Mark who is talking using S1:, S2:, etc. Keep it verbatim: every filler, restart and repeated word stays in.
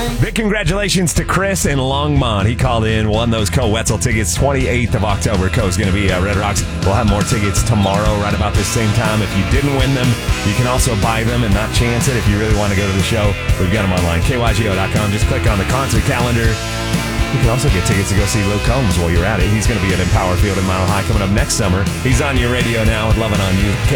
S1: Big congratulations to Chris in Longmont. He called in, won those Co Wetzel tickets. twenty-eighth of October, Co's going to be at Red Rocks. We'll have more tickets tomorrow right about this same time. If you didn't win them, you can also buy them and not chance it if you really want to go to the show. We've got them online, K Y G O dot com. Just click on the concert calendar. You can also get tickets to go see Luke Combs while you're at it. He's going to be at Empower Field in Mile High coming up next summer. He's on your radio now with Lovin' On You.